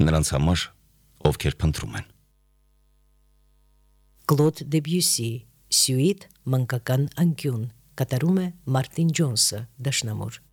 նրանց համար, ովքեր փնտրում են։ Կլոդ Դեբյուսի, Սյուիտ մանկական անկյուն, կատարում է Մարտին Ջոնսը, դաշնամուր։